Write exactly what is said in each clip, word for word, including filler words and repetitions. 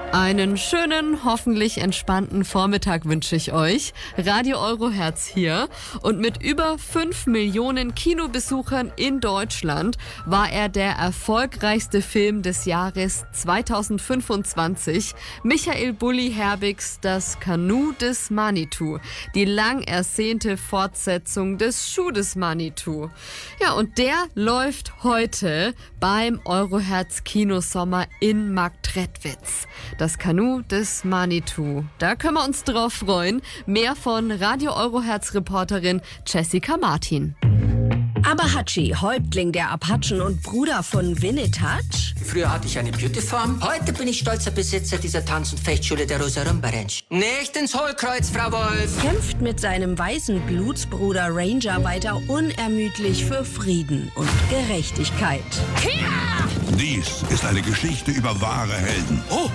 Einen schönen, hoffentlich entspannten Vormittag wünsche ich euch. Radio Eurohertz hier. Und mit über fünf Millionen Kinobesuchern in Deutschland war er der erfolgreichste Film des Jahres zweitausendfünfundzwanzig. Michael Bulli Herbigs Das Kanu des Manitou. Die lang ersehnte Fortsetzung des Schuh des Manitou. Ja, und der läuft heute beim Eurohertz Kinosommer in Marktredwitz. Das Kanu des Manitou. Da können wir uns drauf freuen. Mehr von Radio Eurohertz Reporterin Jessica Martin. Abahachi, Häuptling der Apachen und Bruder von Winnetouch. Früher hatte ich eine Beautyfarm. Heute bin ich stolzer Besitzer dieser Tanz- und Fechtschule der Rosa Rumba Ranch. Nicht ins Hohlkreuz, Frau Wolf! Kämpft mit seinem weißen Blutsbruder Ranger weiter unermüdlich für Frieden und Gerechtigkeit. Ja! Dies ist eine Geschichte über wahre Helden. Oh!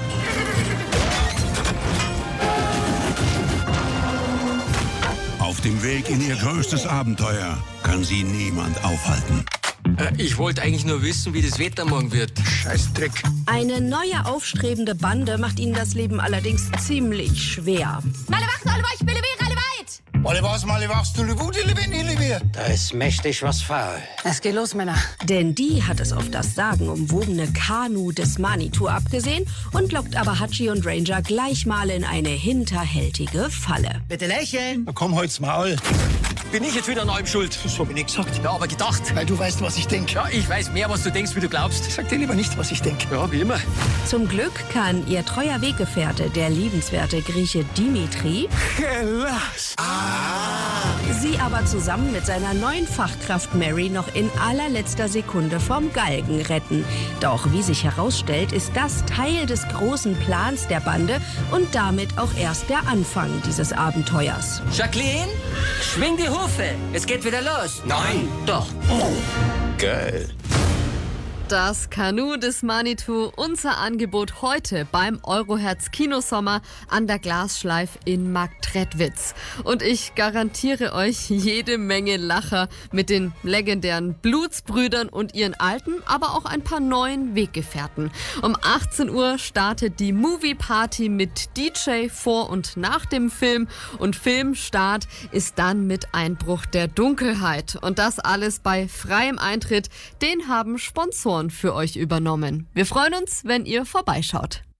Auf dem Weg in ihr größtes Abenteuer kann sie niemand aufhalten. Äh, ich wollte eigentlich nur wissen, wie das Wetter morgen wird. Scheißdreck. Eine neue aufstrebende Bande macht ihnen das Leben allerdings ziemlich schwer. Alle wacht, alle weich, bille wir, alle weit! Alle was, alle wachst du, Levudi, Levini, Levier. Da ist mächtig was faul. Es geht los, Männer. Denn die hat es auf das sagenumwobene Kanu des Manitou abgesehen und lockt Abahachi und Ranger gleich mal in eine hinterhältige Falle. Bitte lächeln. Na komm, halt's Maul. Bin ich jetzt wieder an allem schuld? Das hab ich nicht gesagt. Ja, aber gedacht. Weil du weißt, was ich denke. Ja, ich weiß mehr, was du denkst, wie du glaubst. Sag dir lieber nicht, was ich denke. Ja, wie immer. Zum Glück kann ihr treuer Weggefährte, der liebenswerte Grieche Dimitri, Hellas. sie aber zusammen mit seiner neuen Fachkraft Mary noch in allerletzter Sekunde vom Galgen retten. Doch wie sich herausstellt, ist das Teil des großen Plans der Bande und damit auch erst der Anfang dieses Abenteuers. Jacqueline, schwing die Hufe. Es geht wieder los. Nein. Doch. Geil. Das Kanu des Manitou, unser Angebot heute beim Eurohertz Kinosommer an der Glasschleif in Marktredwitz. Und ich garantiere euch jede Menge Lacher mit den legendären Blutsbrüdern und ihren alten, aber auch ein paar neuen Weggefährten. Um achtzehn Uhr startet die Movie Party mit D J vor und nach dem Film und Filmstart ist dann mit Einbruch der Dunkelheit. Und das alles bei freiem Eintritt. Den haben Sponsoren für euch übernommen. Wir freuen uns, wenn ihr vorbeischaut.